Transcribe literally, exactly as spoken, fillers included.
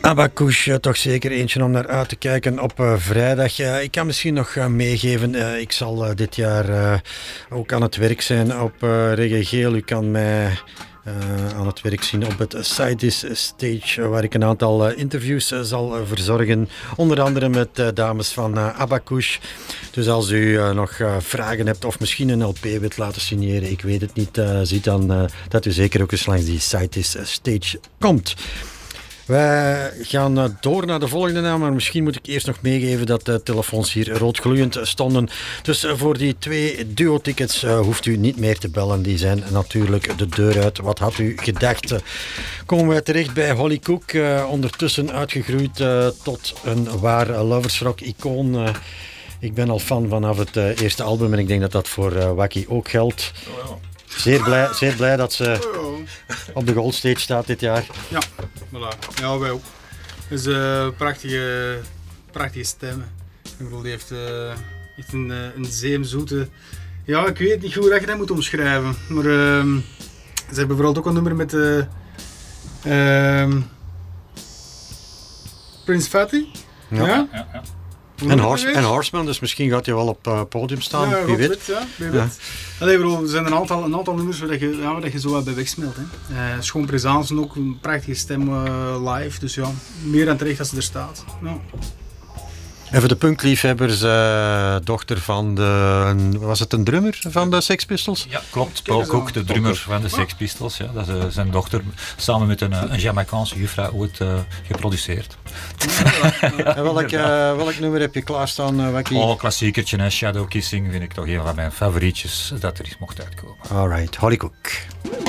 Abacouche, toch zeker eentje om naar uit te kijken op uh, vrijdag. Uh, ik kan misschien nog uh, meegeven, uh, ik zal uh, dit jaar uh, ook aan het werk zijn op uh, Reggae Geel. U kan mij uh, aan het werk zien op het Sidis Stage, waar ik een aantal uh, interviews uh, zal uh, verzorgen. Onder andere met uh, dames van uh, Abacouche. Dus als u uh, nog uh, vragen hebt of misschien een L P wilt laten signeren, ik weet het niet, uh, zie dan uh, dat u zeker ook eens langs die Sidis Stage komt. Wij gaan door naar de volgende naam, maar misschien moet ik eerst nog meegeven dat de telefoons hier roodgloeiend stonden. Dus voor die twee duo-tickets uh, hoeft u niet meer te bellen. Die zijn natuurlijk de deur uit. Wat had u gedacht? Komen wij terecht bij Holly Cook, uh, ondertussen uitgegroeid uh, tot een waar loversrock-icoon. Uh, ik ben al fan vanaf het uh, eerste album en ik denk dat dat voor uh, Wacky ook geldt. Zeer blij, zeer blij dat ze op de Goldstage staat dit jaar. Ja, voilà. Ja, wij ook. Het is een prachtige, prachtige stem. Ik bedoel, die heeft, uh, heeft een, een zeemzoete... Ja, ik weet niet goed hoe je dat moet omschrijven. Maar uh, ze hebben vooral ook een nummer met uh, uh, Prince Fatty. Ja, ja, ja. ja. En, Horse, en Horseman, dus misschien gaat hij wel op het uh, podium staan, ja, wie weet. weet. Ja, wie weet. Ja. Allee, bro, er zijn een aantal, een aantal nummers waar je, ja, waar je zo bij wegsmelt. Hè. Uh, schoon presence, ook een prachtige stem uh, live, dus ja, meer dan terecht als ze er staat. Ja. En voor de punkliefhebbers, uh, dochter van de, was het een drummer van de Sex Pistols? Ja, klopt. Paul Cook, de drummer van de Sex Pistols. Ja, dat is uh, zijn dochter, samen met een, een Jamaicaanse juffrouw ooit uh, geproduceerd. Ja, ja, ja. En welk, uh, welk nummer heb je klaarstaan, uh, Wacky? Oh, klassiekertje, hè. Shadow Kissing vind ik toch een van mijn favorietjes dat er is mocht uitkomen. Alright, Holly Cook.